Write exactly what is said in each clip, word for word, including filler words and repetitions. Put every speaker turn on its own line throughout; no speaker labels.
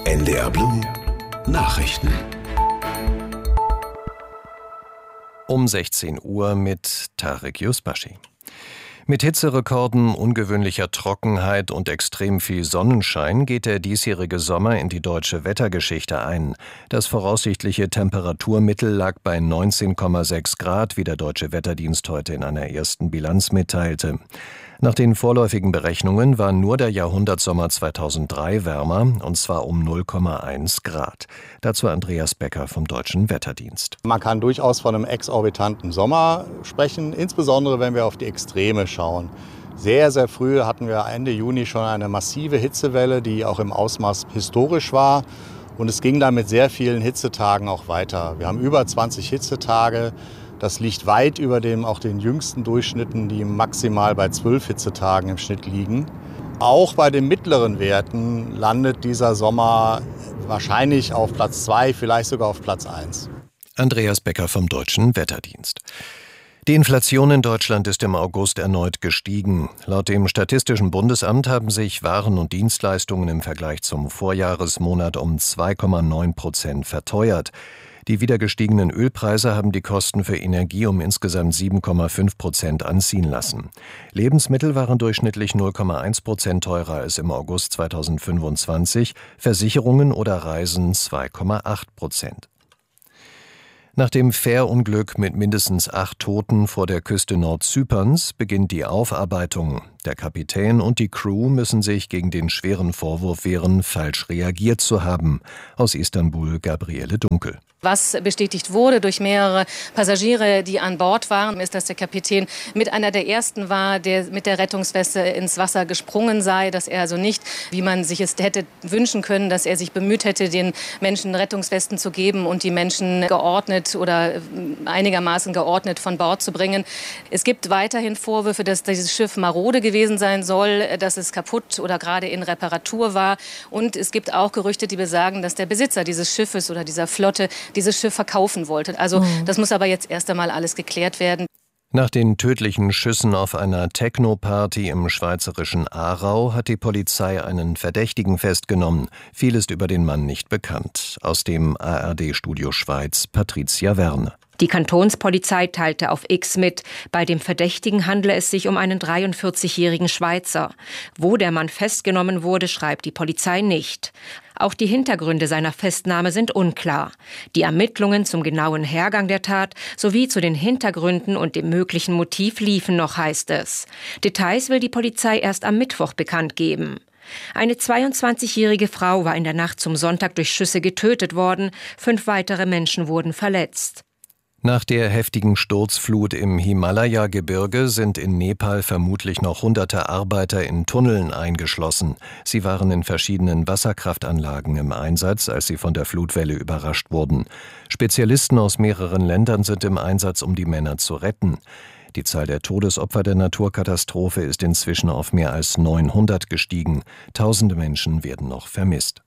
N D R Blue Nachrichten.
Um sechzehn Uhr mit Tarek Yusbashi. Mit Hitzerekorden, ungewöhnlicher Trockenheit und extrem viel Sonnenschein geht der diesjährige Sommer in die deutsche Wettergeschichte ein. Das voraussichtliche Temperaturmittel lag bei neunzehn Komma sechs Grad, wie der Deutsche Wetterdienst heute in einer ersten Bilanz mitteilte. Nach den vorläufigen Berechnungen war nur der Jahrhundertsommer zweitausenddrei wärmer, und zwar um null Komma eins Grad. Dazu Andreas Becker vom Deutschen Wetterdienst.
Man kann durchaus von einem exorbitanten Sommer sprechen, insbesondere wenn wir auf die Extreme schauen. Sehr, sehr früh hatten wir Ende Juni schon eine massive Hitzewelle, die auch im Ausmaß historisch war. Und es ging dann mit sehr vielen Hitzetagen auch weiter. Wir haben über zwanzig Hitzetage. Das liegt weit über dem, auch den jüngsten Durchschnitten, die maximal bei zwölf Hitzetagen im Schnitt liegen. Auch bei den mittleren Werten landet dieser Sommer wahrscheinlich auf Platz zwei, vielleicht sogar auf Platz eins.
Andreas Becker vom Deutschen Wetterdienst. Die Inflation in Deutschland ist im August erneut gestiegen. Laut dem Statistischen Bundesamt haben sich Waren und Dienstleistungen im Vergleich zum Vorjahresmonat um zwei Komma neun Prozent verteuert. Die wieder gestiegenen Ölpreise haben die Kosten für Energie um insgesamt sieben Komma fünf Prozent anziehen lassen. Lebensmittel waren durchschnittlich null Komma eins Prozent teurer als im August zweitausendfünfundzwanzig, Versicherungen oder Reisen zwei Komma acht Prozent. Nach dem Fährunglück mit mindestens acht Toten vor der Küste Nordzyperns beginnt die Aufarbeitung. Der Kapitän und die Crew müssen sich gegen den schweren Vorwurf wehren, falsch reagiert zu haben. Aus Istanbul Gabriele Dunkel.
Was bestätigt wurde durch mehrere Passagiere, die an Bord waren, ist, dass der Kapitän mit einer der ersten war, der mit der Rettungsweste ins Wasser gesprungen sei, dass er also nicht, wie man sich es hätte wünschen können, dass er sich bemüht hätte, den Menschen Rettungswesten zu geben und die Menschen geordnet oder einigermaßen geordnet von Bord zu bringen. Es gibt weiterhin Vorwürfe, dass dieses Schiff marode gewesen sein soll, dass es kaputt oder gerade in Reparatur war. Und es gibt auch Gerüchte, die besagen, dass der Besitzer dieses Schiffes oder dieser Flotte dieses Schiff verkaufen wollte. Also mhm. das muss aber jetzt erst einmal alles geklärt werden.
Nach den tödlichen Schüssen auf einer Techno-Party im schweizerischen Aarau hat die Polizei einen Verdächtigen festgenommen. Viel ist über den Mann nicht bekannt. Aus dem A R D-Studio Schweiz Patricia Werner.
Die Kantonspolizei teilte auf X mit, bei dem Verdächtigen handle es sich um einen dreiundvierzigjährigen Schweizer. Wo der Mann festgenommen wurde, schreibt die Polizei nicht. Auch die Hintergründe seiner Festnahme sind unklar. Die Ermittlungen zum genauen Hergang der Tat sowie zu den Hintergründen und dem möglichen Motiv liefen noch, heißt es. Details will die Polizei erst am Mittwoch bekannt geben. Eine zweiundzwanzigjährige Frau war in der Nacht zum Sonntag durch Schüsse getötet worden. Fünf weitere Menschen wurden verletzt.
Nach der heftigen Sturzflut im Himalaya-Gebirge sind in Nepal vermutlich noch hunderte Arbeiter in Tunneln eingeschlossen. Sie waren in verschiedenen Wasserkraftanlagen im Einsatz, als sie von der Flutwelle überrascht wurden. Spezialisten aus mehreren Ländern sind im Einsatz, um die Männer zu retten. Die Zahl der Todesopfer der Naturkatastrophe ist inzwischen auf mehr als neunhundert gestiegen. Tausende Menschen werden noch vermisst.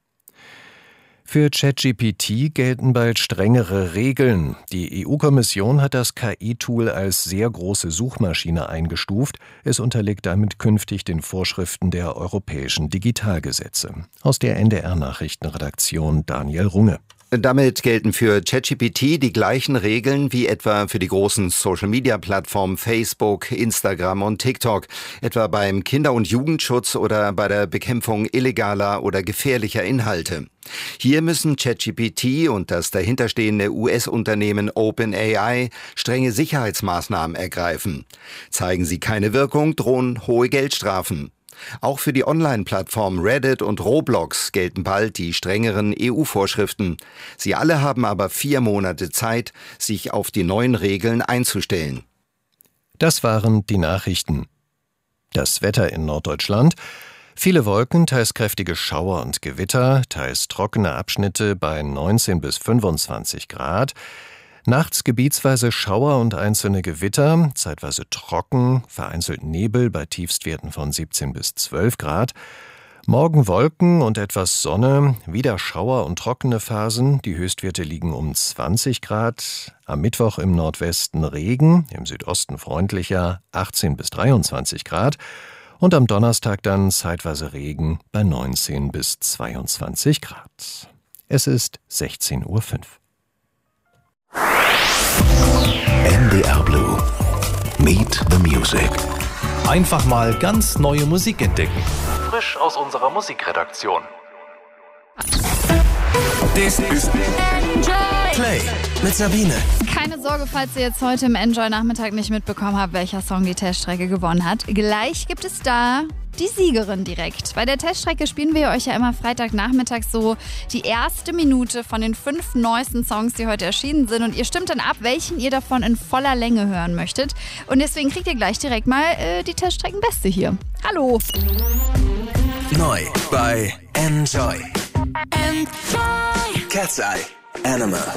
Für ChatGPT gelten bald strengere Regeln. Die E U-Kommission hat das K I-Tool als sehr große Suchmaschine eingestuft. Es unterliegt damit künftig den Vorschriften der europäischen Digitalgesetze. Aus der N D R-Nachrichtenredaktion Daniel Runge.
Damit gelten für ChatGPT die gleichen Regeln wie etwa für die großen Social-Media-Plattformen Facebook, Instagram und TikTok, etwa beim Kinder- und Jugendschutz oder bei der Bekämpfung illegaler oder gefährlicher Inhalte. Hier müssen ChatGPT und das dahinterstehende U S-Unternehmen OpenAI strenge Sicherheitsmaßnahmen ergreifen. Zeigen sie keine Wirkung, drohen hohe Geldstrafen. Auch für die Online-Plattformen Reddit und Roblox gelten bald die strengeren E U-Vorschriften. Sie alle haben aber vier Monate Zeit, sich auf die neuen Regeln einzustellen.
Das waren die Nachrichten. Das Wetter in Norddeutschland. Viele Wolken, teils kräftige Schauer und Gewitter, teils trockene Abschnitte bei neunzehn bis fünfundzwanzig Grad. Nachts gebietsweise Schauer und einzelne Gewitter, zeitweise trocken, vereinzelt Nebel bei Tiefstwerten von siebzehn bis zwölf Grad. Morgen Wolken und etwas Sonne, wieder Schauer und trockene Phasen. Die Höchstwerte liegen um zwanzig Grad. Am Mittwoch im Nordwesten Regen, im Südosten freundlicher, achtzehn bis dreiundzwanzig Grad. Und am Donnerstag dann zeitweise Regen bei neunzehn bis zweiundzwanzig Grad. Es ist sechzehn Uhr fünf.
N D R Blue. Meet the Music.
Einfach mal ganz neue Musik entdecken. Frisch aus unserer Musikredaktion.
This is Play mit Sabine.
Keine Sorge, falls ihr jetzt heute im Enjoy-Nachmittag nicht mitbekommen habt, welcher Song die Teststrecke gewonnen hat. Gleich gibt es da die Siegerin direkt. Bei der Teststrecke spielen wir euch ja immer Freitagnachmittag so die erste Minute von den fünf neuesten Songs, die heute erschienen sind. Und ihr stimmt dann ab, welchen ihr davon in voller Länge hören möchtet. Und deswegen kriegt ihr gleich direkt mal äh, die Teststreckenbeste hier. Hallo!
Neu bei Enjoy. Enjoy. Cat's Eye. Anima.